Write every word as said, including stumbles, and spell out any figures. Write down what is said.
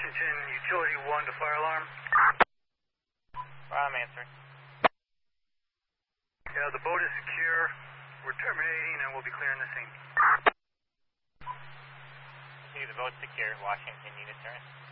Washington, Utility one to fire alarm. I'm answering. Yeah, the boat is secure. We're terminating and we'll be clearing the scene. See, the boat's secure. Washington, unit turn.